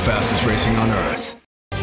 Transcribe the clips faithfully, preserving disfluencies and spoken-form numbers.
fastest racing on Earth.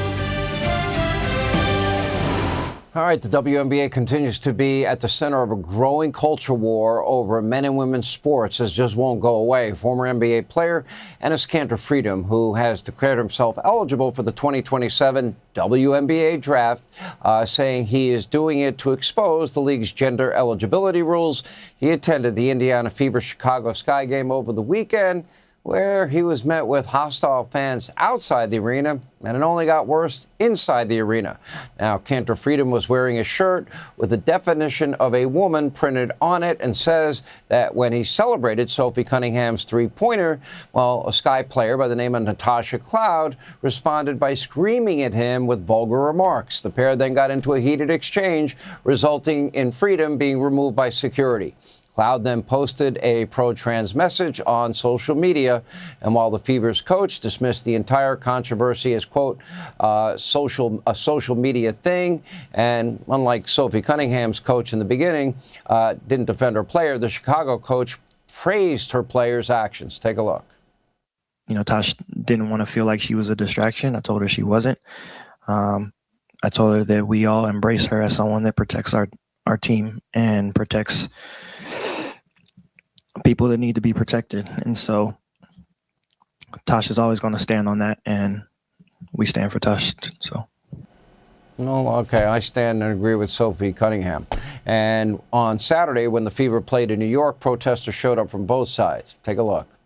All right, the W N B A continues to be at the center of a growing culture war over men and women's sports. This just won't go away. Former N B A player Enes Kanter Freedom, who has declared himself eligible for the twenty twenty-seven W N B A draft, uh, saying he is doing it to expose the league's gender eligibility rules. He attended the Indiana Fever Chicago Sky game over the weekend, where he was met with hostile fans outside the arena, and it only got worse inside the arena. Now, Kanter Freedom was wearing a shirt with the definition of a woman printed on it, and says that when he celebrated Sophie Cunningham's three-pointer, well, a Sky player by the name of Natasha Cloud responded by screaming at him with vulgar remarks. The pair then got into a heated exchange, resulting in Freedom being removed by security. Cloud then posted a pro-trans message on social media, and while the Fever's coach dismissed the entire controversy as, quote, uh, social, a social media thing, and unlike Sophie Cunningham's coach in the beginning, uh, didn't defend her player, the Chicago coach praised her player's actions. Take a look. You know, Tosh didn't want to feel like she was a distraction. I told her she wasn't. Um, I told her that we all embrace her as someone that protects our, our team and protects people that need to be protected. And so Tosh is always going to stand on that, and we stand for Tosh. So. No, okay, I stand and agree with Sophie Cunningham. And on Saturday, when the Fever played in New York, protesters showed up from both sides. Take a look.